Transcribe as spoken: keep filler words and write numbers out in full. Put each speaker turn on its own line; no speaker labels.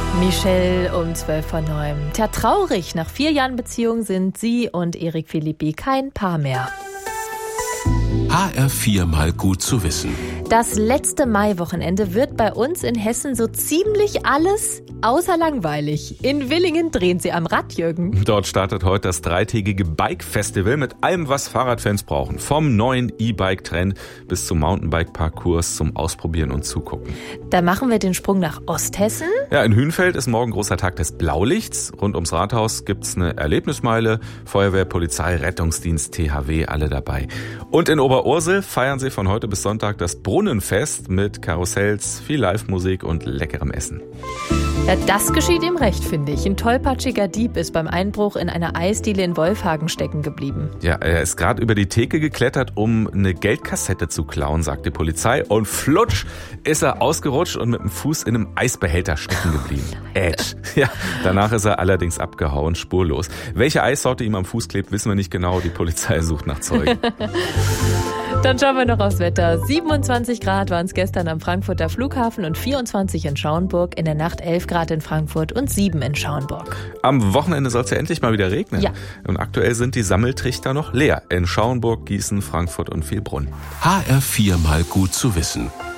Michelle um zwölf vor neun. Tja, traurig. Nach vier Jahren Beziehung sind sie und Erik Philippi kein Paar mehr.
H R vier mal gut zu wissen.
Das letzte Maiwochenende wird bei uns in Hessen so ziemlich alles außer langweilig. In Willingen drehen sie am Rad, Jürgen.
Dort startet heute das dreitägige Bike-Festival mit allem, was Fahrradfans brauchen. Vom neuen E-Bike-Trend bis zum Mountainbike-Parcours zum Ausprobieren und Zugucken.
Da machen wir den Sprung nach Osthessen.
Ja, in Hünfeld ist morgen großer Tag des Blaulichts. Rund ums Rathaus gibt's eine Erlebnismeile. Feuerwehr, Polizei, Rettungsdienst, T H W, alle dabei. Und in Oberursel feiern sie von heute bis Sonntag das Brunnenfest mit Karussells, viel Live-Musik und leckerem Essen.
Ja, das geschieht ihm recht, finde ich. Ein tollpatschiger Dieb ist beim Einbruch in einer Eisdiele in Wolfhagen stecken geblieben.
Ja, er ist gerade über die Theke geklettert, um eine Geldkassette zu klauen, sagt die Polizei. Und flutsch ist er ausgerutscht und mit dem Fuß in einem Eisbehälter stecken geblieben. Edge. Ja, danach ist er allerdings abgehauen, spurlos. Welche Eissorte ihm am Fuß klebt, wissen wir nicht genau. Die Polizei sucht nach Zeugen.
Dann schauen wir noch aufs Wetter. siebenundzwanzig Grad waren es gestern am Frankfurter Flughafen und vierundzwanzig in Schauenburg. In der Nacht elf Grad in Frankfurt und sieben in Schauenburg.
Am Wochenende soll es ja endlich mal wieder regnen.
Ja.
Und aktuell sind die Sammeltrichter noch leer. In Schauenburg, Gießen, Frankfurt und Vielbrunn.
H R vier mal gut zu wissen.